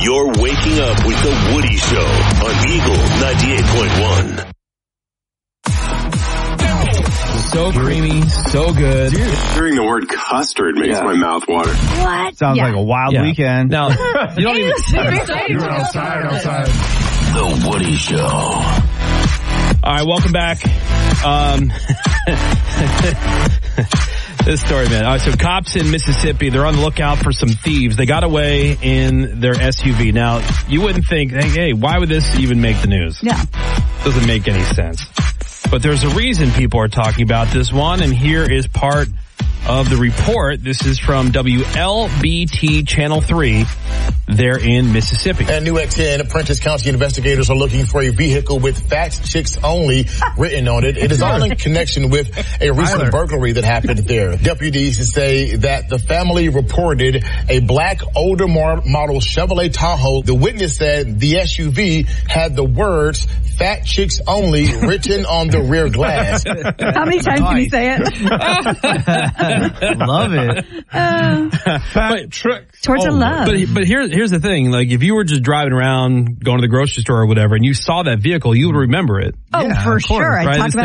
You're waking up with The Woody Show on Eagle 98.1. So creamy, so good. Dude, hearing the word custard makes my mouth water. What? Sounds like a wild weekend. Now, you don't even... You're outside. The Woody Show. All right, welcome back. This story, man. All right, so cops in Mississippi, they're on the lookout for some thieves. They got away in their SUV. Now, you wouldn't think, hey, why would this even make the news? Yeah. Doesn't make any sense. But there's a reason people are talking about this one, and here is part of the report. This is from WLBT Channel 3. They're in Mississippi. And New at 10, Prentice County investigators are looking for a vehicle with Fat Chicks Only written on it. It is all in connection with a recent burglary that happened there. Deputies say that the family reported a black older model Chevrolet Tahoe. The witness said the SUV had the words Fat Chicks Only written on the rear glass. How many times can you say it? Love it. Fat Chicks. Towards a love. But here's the thing. Like, if you were just driving around, going to the grocery store or whatever, and you saw that vehicle, you would remember it. Oh, Yeah, for of course, sure. I right? talked about